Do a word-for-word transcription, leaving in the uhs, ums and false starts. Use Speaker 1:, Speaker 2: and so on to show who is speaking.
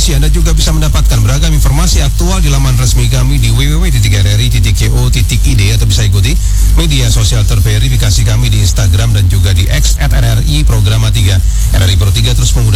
Speaker 1: informasi. Anda juga bisa mendapatkan beragam informasi aktual di laman resmi kami di w w w titik r r i titik co titik i d atau bisa ikuti media sosial terverifikasi kami di Instagram dan juga di X at R R I Programa tiga. R R I Pro tiga terus mengundang